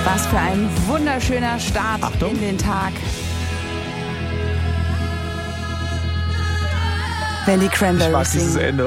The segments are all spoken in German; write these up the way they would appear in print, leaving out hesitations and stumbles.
Was für ein wunderschöner Start in den Tag. Wenn die Cranberries singen. Dieses Ende.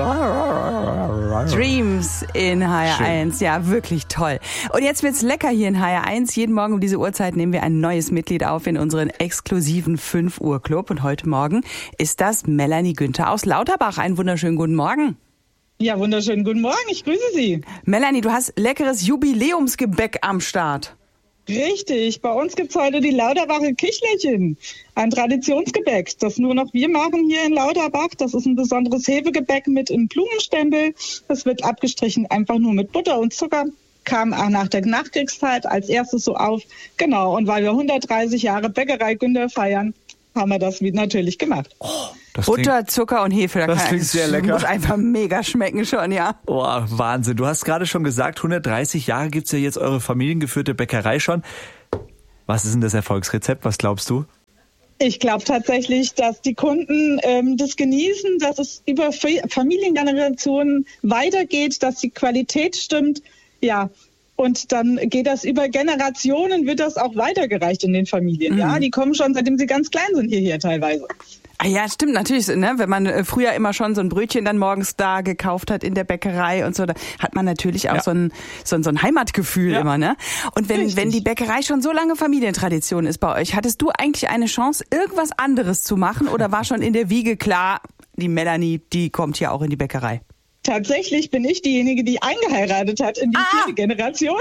Dreams in HR1. Ja, wirklich toll. Und jetzt wird's lecker hier in HR1. Jeden Morgen um diese Uhrzeit nehmen wir ein neues Mitglied auf in unseren exklusiven 5 Uhr Club. Und heute Morgen ist das Melanie Günther aus Lauterbach. Einen wunderschönen guten Morgen. Ja, wunderschönen guten Morgen. Ich grüße Sie. Melanie, du hast leckeres Jubiläumsgebäck am Start. Richtig, bei uns gibt's heute die Lauterbacher Kichlerchen, ein Traditionsgebäck, das nur noch wir machen hier in Lauterbach. Das ist ein besonderes Hefegebäck mit einem Blumenstempel. Das wird abgestrichen einfach nur mit Butter und Zucker. Kam auch nach der Nachkriegszeit als erstes so auf. Genau, und weil wir 130 Jahre Bäckerei Günther feiern, haben wir das natürlich gemacht. Butter, Zucker und Hefe. Das klingt sehr lecker. Muss einfach mega schmecken schon, ja. Oh, Wahnsinn. Du hast gerade schon gesagt, 130 Jahre gibt's ja jetzt eure familiengeführte Bäckerei schon. Was ist denn das Erfolgsrezept? Was glaubst du? Ich glaube tatsächlich, dass die Kunden das genießen, dass es über Familiengenerationen weitergeht, dass die Qualität stimmt. Ja, und dann geht das über Generationen, wird das auch weitergereicht in den Familien. Ja, die kommen schon, seitdem sie ganz klein sind, hierher teilweise. Ah ja, stimmt, natürlich, ne? Wenn man früher immer schon so ein Brötchen dann morgens da gekauft hat in der Bäckerei und so, da hat man natürlich auch so ein Heimatgefühl immer, ne? Und wenn die Bäckerei schon so lange Familientradition ist bei euch, hattest du eigentlich eine Chance, irgendwas anderes zu machen oder war schon in der Wiege klar, die Melanie, die kommt hier auch in die Bäckerei? Tatsächlich bin ich diejenige, die eingeheiratet hat in die 4. Generation.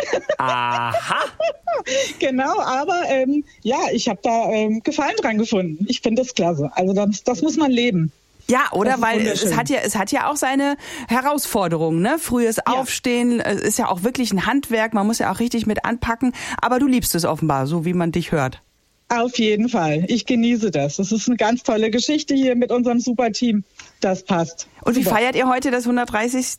Aha! Genau, aber ich habe da Gefallen dran gefunden. Ich finde das klasse. Also das muss man leben. Ja, oder? Weil es hat ja auch seine Herausforderungen, ne? Frühes Aufstehen, ist ja auch wirklich ein Handwerk, man muss ja auch richtig mit anpacken. Aber du liebst es offenbar, so wie man dich hört. Auf jeden Fall. Ich genieße das. Das ist eine ganz tolle Geschichte hier mit unserem super Team. Das passt. Und wie feiert ihr heute das 130.?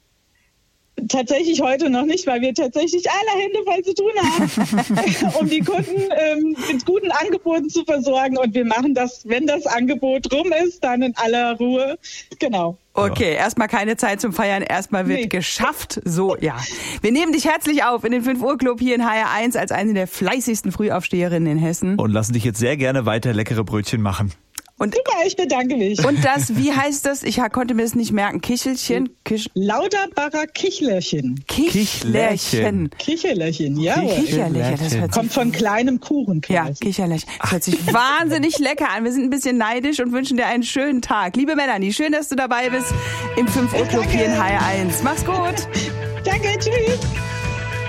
Tatsächlich heute noch nicht, weil wir tatsächlich alle Hände voll zu tun haben, um die Kunden mit guten Angeboten zu versorgen. Und wir machen das, wenn das Angebot rum ist, dann in aller Ruhe. Genau. Okay, erstmal keine Zeit zum Feiern, erstmal wird geschafft. So, ja. Wir nehmen dich herzlich auf in den 5 Uhr Club hier in HR1 als eine der fleißigsten Frühaufsteherinnen in Hessen. Und lassen dich jetzt sehr gerne weiter leckere Brötchen machen. Und super, ich bedanke mich. Und das, wie heißt das? Ich konnte mir das nicht merken. Kichelchen? Lauterbacher Kichlerchen. Kichlerchen. Kicherlerchen, ja. Kicherlerchen, das hört kommt von kleinem Kuchen. Ja, Kicherlerchen. Das hört sich wahnsinnig lecker an. Wir sind ein bisschen neidisch und wünschen dir einen schönen Tag. Liebe Melanie, schön, dass du dabei bist im 5 Uhr Club hier in HR1. Mach's gut. Danke, tschüss.